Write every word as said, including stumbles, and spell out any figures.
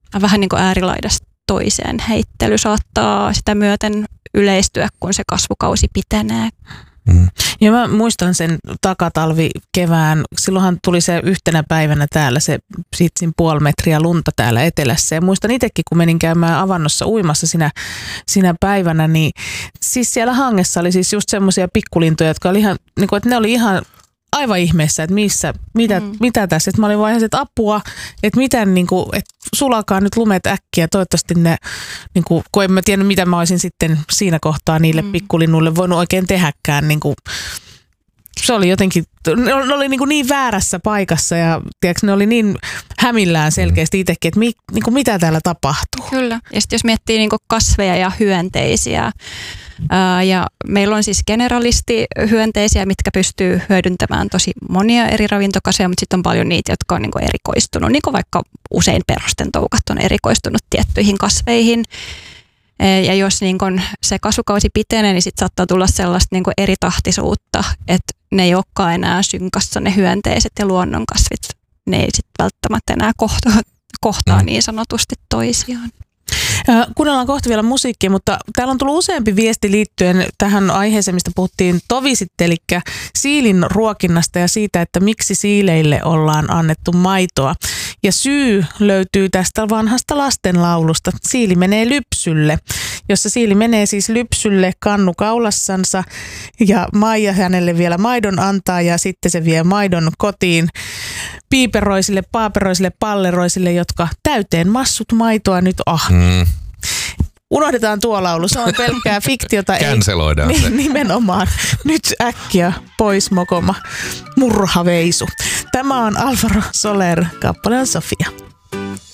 vähän niin kuin äärilaidasta toiseen heittely saattaa sitä myöten yleistyä, kun se kasvukausi pitenee. Mm. Ja mä muistan sen takatalvi kevään. Silloinhan tuli se yhtenä päivänä täällä se sitsin puoli metriä lunta täällä etelässä. Ja muistan itsekin, kun menin käymään avannossa uimassa sinä, sinä päivänä, niin siis siellä hangessa oli siis just semmoisia pikkulintuja, jotka oli ihan, niin kuin, että ne oli ihan aivan ihmeessä, että missä, mitä, mm. mitä tässä. Että mä olin vaan ihan, että apua, että miten, niin kuin, että sulakaa nyt lumet äkkiä. Toivottavasti ne, niin kuin, kun en mä tiennyt, mitä mä olisin sitten siinä kohtaa niille mm. pikkulinnuille voinut oikein tehdäkään. Niin kuin, se oli jotenkin, ne oli niin, kuin niin väärässä paikassa ja tiedätkö, ne oli niin hämillään selkeästi itsekin, että mi, niin kuin, mitä täällä tapahtuu. Kyllä. Ja sitten jos miettii niin kuin kasveja ja hyönteisiä, ää, ja meillä on siis generalistihyönteisiä, mitkä pystyy hyödyntämään tosi monia eri ravintokasveja, mutta sitten on paljon niitä, jotka on niin kuin erikoistunut, niin kuin vaikka usein perustentoukat on erikoistunut tiettyihin kasveihin. Ja jos niin kun se kasvukausi pitenee, niin sit saattaa tulla sellaista niin kun eritahtisuutta, että ne ei olekaan enää synkassa ne hyönteiset ja luonnonkasvit. Ne ei sitten välttämättä enää kohtaa, kohtaa niin sanotusti toisiaan. Kuunnellaan kohta vielä musiikkia, mutta täällä on tullut useampi viesti liittyen tähän aiheeseen, mistä puhuttiin tovi sitten, eli siilin ruokinnasta ja siitä, että miksi siileille ollaan annettu maitoa. Ja syy löytyy tästä vanhasta lastenlaulusta. Siili menee lypsylle, jossa siili menee siis lypsylle kannu kaulassansa ja Maija hänelle vielä maidon antaa ja sitten se vie maidon kotiin piiperoisille, paaperoisille, palleroisille, jotka täyteen massut maitoa nyt ah. Mm. Unohdetaan tuo laulu, se on pelkkää fiktiota. Canceloidaan ei, se. Nimenomaan. Nyt äkkiä pois mokoma murhaveisu. Tämä on Alvaro Soler, kappale on Sofia.